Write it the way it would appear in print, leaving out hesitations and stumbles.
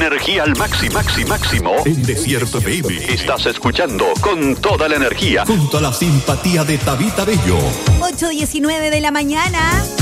energía al máximo. En Desierto FM. Estás escuchando con toda la energía. Junto a la simpatía de Tabita Bello. 8:19 de la mañana.